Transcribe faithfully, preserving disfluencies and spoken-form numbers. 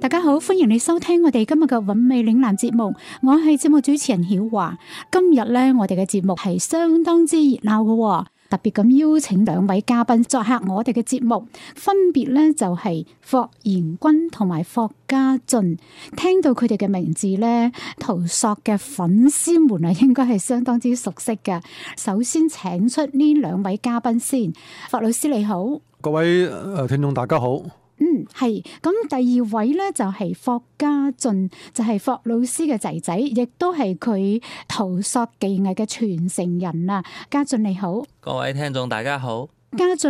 大家好，歡迎你收聽我哋今日嘅韻味嶺南節目，我係節目主持人曉華。今日咧，我哋嘅節目係相當之熱鬧嘅，特別咁邀請兩位嘉賓作客我哋嘅節目，分別咧就係霍賢君同埋霍家俊。聽到佢哋嘅名字咧，陶朔嘅粉絲們啊，應該係相當之熟悉嘅。首先請出呢兩位嘉賓先，霍老師你好， 各位誒聽眾大家好。 嗯，係咁，第二位咧就係霍家俊，就係霍老師嘅仔仔，亦都係佢陶朔技藝嘅傳承人啊。家俊你好， 各位聽眾大家好。 家俊